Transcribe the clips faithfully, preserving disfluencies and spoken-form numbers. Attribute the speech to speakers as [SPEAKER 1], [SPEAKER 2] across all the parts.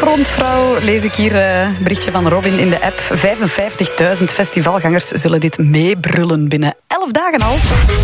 [SPEAKER 1] frontvrouw, lees ik hier een uh, berichtje van Robin in de app. vijfenvijftigduizend festivalgangers zullen dit meebrullen binnen elf dagen al.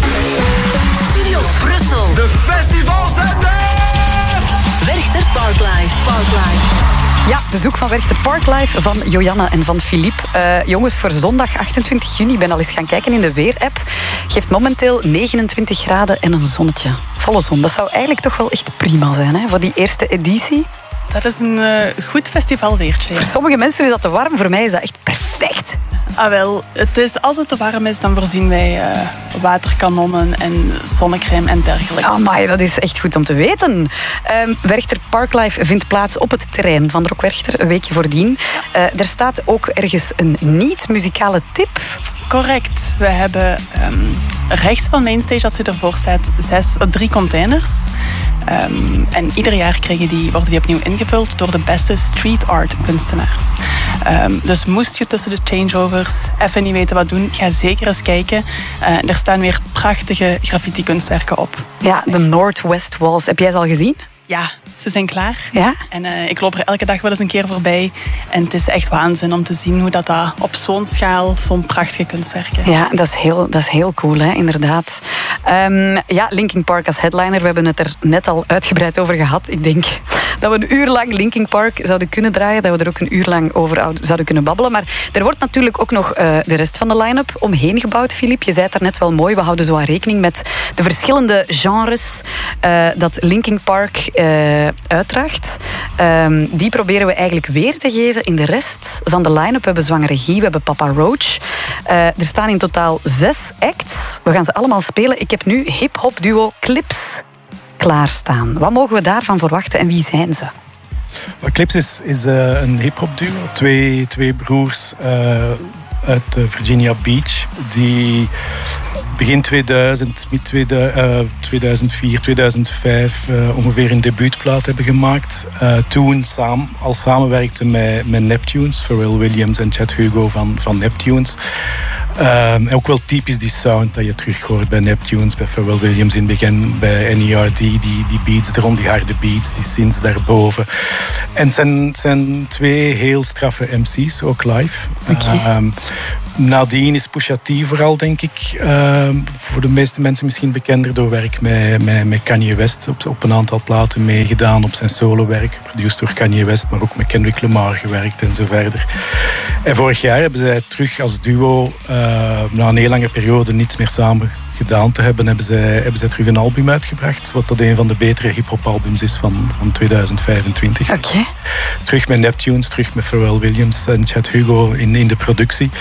[SPEAKER 2] Studio Brussel.
[SPEAKER 3] De festivals zijn er!
[SPEAKER 2] Werchter Parklife. Parklife.
[SPEAKER 1] Ja, bezoek van Werchter Parklife van Joanne en van Philippe. Uh, jongens, voor zondag achtentwintig juni, ik ben al eens gaan kijken in de weerapp, geeft momenteel negenentwintig graden en een zonnetje. Volle zon. Dat zou eigenlijk toch wel echt prima zijn, hè, voor die eerste editie.
[SPEAKER 4] Dat is een uh, goed festivalweertje. Ja.
[SPEAKER 1] Voor sommige mensen is dat te warm, voor mij is dat echt perfect.
[SPEAKER 4] Ah wel, het is, als het te warm is, dan voorzien wij uh, waterkanonnen en zonnecrème en dergelijke.
[SPEAKER 1] Amai, dat is echt goed om te weten. Uh, Werchter Parklife vindt plaats op het terrein van Rock Werchter, een weekje voordien. Uh, er staat ook ergens een niet-muzikale tip.
[SPEAKER 4] Correct. We hebben um, rechts van Mainstage, als je ervoor staat, zes, drie containers. Um, en ieder jaar krijgen die, worden die opnieuw ingevuld door de beste street art kunstenaars. Um, dus moest je tussen de changeovers even niet weten wat doen, ga zeker eens kijken. Uh, er staan weer prachtige graffiti kunstwerken op.
[SPEAKER 1] Ja, de Northwest Walls. Heb jij ze al gezien?
[SPEAKER 4] Ja, ze zijn klaar.
[SPEAKER 1] Ja?
[SPEAKER 4] En uh, ik loop er elke dag wel eens een keer voorbij. En het is echt waanzin om te zien hoe dat, dat op zo'n schaal, zo'n prachtige kunstwerken.
[SPEAKER 1] Ja, dat is heel, dat is heel cool, hè, inderdaad. Um, ja, Linkin Park als headliner. We hebben het er net al uitgebreid over gehad. Ik denk dat we een uur lang Linkin Park zouden kunnen draaien. Dat we er ook een uur lang over zouden kunnen babbelen. Maar er wordt natuurlijk ook nog uh, de rest van de line-up omheen gebouwd, Philippe. Je zei het daarnet wel mooi. We houden zo aan rekening met de verschillende genres uh, dat Linkin Park uh, uitdraagt. Um, die proberen we eigenlijk weer te geven in de rest van de line-up. We hebben Zwangere Guy, we hebben Papa Roach. Uh, er staan in totaal zes acts. We gaan ze allemaal spelen. Ik heb nu hip-hop duo Clips klaarstaan. Wat mogen we daarvan verwachten en wie zijn ze?
[SPEAKER 5] Clips is, is uh, een hip-hop duo. Twee, twee broers uh, uit uh, Virginia Beach die begin tweeduizend, mid tweeduizend vier, tweeduizend vijf uh, ongeveer een debuutplaat hebben gemaakt. Uh, toen samen, al samenwerkten met, met Neptunes, Pharrell Williams en Chad Hugo van, van Neptunes. Um, ook wel typisch die sound dat je terug hoort bij Neptunes, bij Pharrell Williams in het begin, bij N E R D, die, die beats erom, die harde beats, die synths daarboven. En het zijn, zijn twee heel straffe M C's, ook live.
[SPEAKER 1] Okay.
[SPEAKER 5] Um, nadien is Pusha T vooral, denk ik, uh, voor de meeste mensen misschien bekender door werk met, met, met Kanye West. Op, op een aantal platen meegedaan, op zijn solowerk, geproduceerd door Kanye West, maar ook met Kendrick Lamar gewerkt en zo verder. En vorig jaar hebben zij terug als duo, uh, na een heel lange periode niets meer samen gedaan te hebben, hebben zij, hebben zij terug een album uitgebracht, wat dat een van de betere hip-hop albums is van, van tweeduizend vijfentwintig.
[SPEAKER 1] Okay.
[SPEAKER 5] Terug met Neptunes, terug met Pharrell Williams en Chad Hugo in, in de productie.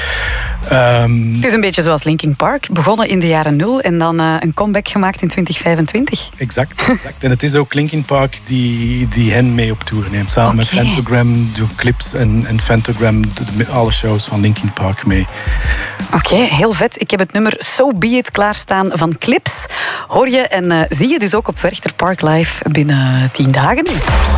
[SPEAKER 5] Um,
[SPEAKER 1] het is een beetje zoals Linkin Park, begonnen in de jaren nul en dan uh, een comeback gemaakt in twintig vijfentwintig.
[SPEAKER 5] Exact, exact. En het is ook Linkin Park die, die hen mee op tour neemt. Samen okay. met Phantogram doen Clips en, en Phantogram de, alle shows van Linkin Park mee.
[SPEAKER 1] Oké, okay, heel vet. Ik heb het nummer So Be It klaarstaan van Clips. Hoor je en uh, zie je dus ook op Werchter Parklife binnen tien dagen.